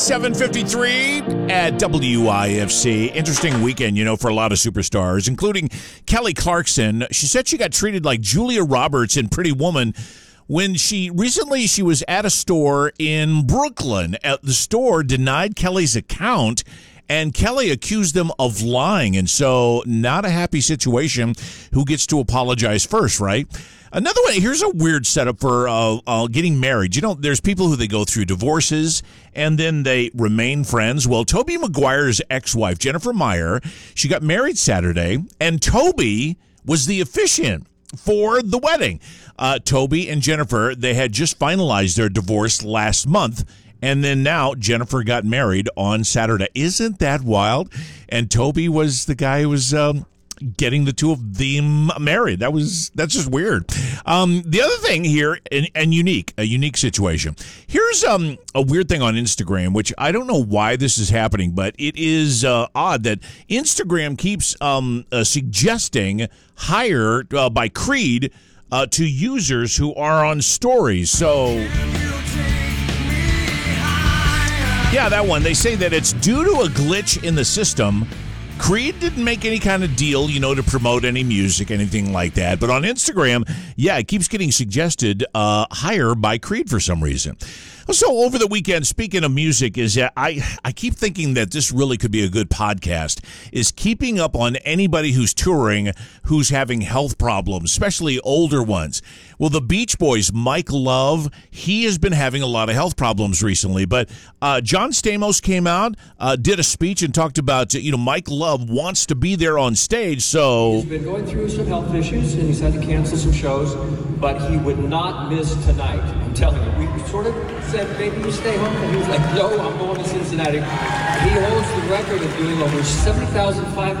7:53 at WIFC. Interesting weekend, for a lot of superstars, including Kelly Clarkson. She said she got treated like Julia Roberts in Pretty Woman when she was at a store in Brooklyn. The store denied Kelly's account, and Kelly accused them of lying. And so, not a happy situation. Who gets to apologize first, right? Another one, here's a weird setup for getting married. There's people who they go through divorces and then they remain friends. Well, Tobey Maguire's ex-wife, Jennifer Meyer, she got married Saturday, and Tobey was the officiant for the wedding. Tobey and Jennifer, they had just finalized their divorce last month, and then now Jennifer got married on Saturday. Isn't that wild? And Tobey was the guy who was getting the two of them married. That's just weird. The other thing here, a unique situation. Here's a weird thing on Instagram, which I don't know why this is happening, but it is odd that Instagram keeps suggesting hire by Creed to users who are on stories. So, yeah, that one. They say that it's due to a glitch in the system. Creed didn't make any kind of deal, to promote any music, anything like that. But on Instagram, it keeps getting suggested hire by Creed for some reason. So over the weekend, speaking of music, I keep thinking that this really could be a good podcast, is keeping up on anybody who's touring, who's having health problems, especially older ones. Well, the Beach Boys, Mike Love, he has been having a lot of health problems recently. But John Stamos came out, did a speech and talked about, Mike Love wants to be there on stage. So he's been going through some health issues and he's had to cancel some shows, but he would not miss tonight. I'm telling you, we sort of said, maybe you stay home. And he was like, no, I'm going to Cincinnati. He holds the record of doing over 70,500